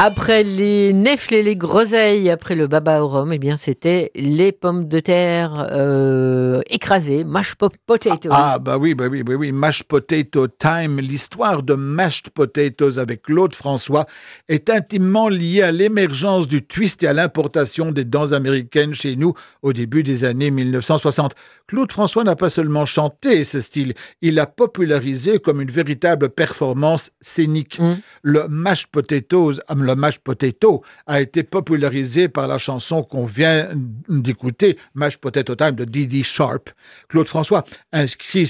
Après les nèfles et les groseilles, après le baba au rhum, eh bien c'était les pommes de terre écrasées, potatoes. Bah oui, mashed potato time. L'histoire de mashed potatoes avec Claude François est intimement liée à l'émergence du twist et à l'importation des dents américaines chez nous au début des années 1960. Claude François n'a pas seulement chanté ce style, il l'a popularisé comme une véritable performance scénique. Le mashed potato a été popularisé par la chanson qu'on vient d'écouter, Mashed Potato Time de Dee Dee Sharp. Claude François inscrit